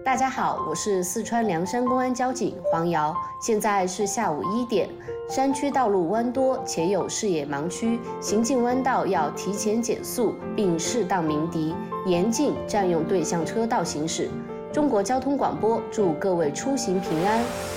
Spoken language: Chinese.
大家好，我是四川凉山公安交警黄瑶，现在是下午1点。山区道路弯多且有视野盲区，行进弯道要提前减速，并适当鸣笛，严禁占用对向车道行驶。中国交通广播祝各位出行平安。